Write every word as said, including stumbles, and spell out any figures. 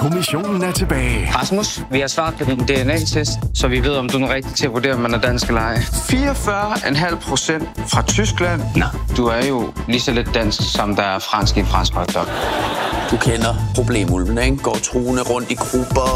Kommissionen er tilbage. Rasmus, vi har svaret på din D N A-test, så vi ved, om du er rigtig til at vurdere, om man er dansk eller ej. fireogfyrre komma fem procent fra Tyskland. Nå, du er jo lige så lidt dansk, som der er fransk i en fransk hotdog. Du kender problemulven, ikke? Går truende rundt i grupper.